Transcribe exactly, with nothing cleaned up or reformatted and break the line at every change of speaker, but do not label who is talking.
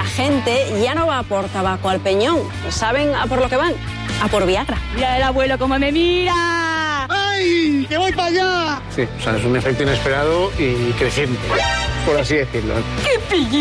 la gente ya no va por tabaco al peñón. ¿Saben a por lo que van? A por Viagra.
Mira el abuelo cómo me mira.
¡Ay! ¡Que voy para allá!
Sí, o sea, es un efecto inesperado y creciente, por así decirlo.
¡Qué pillo!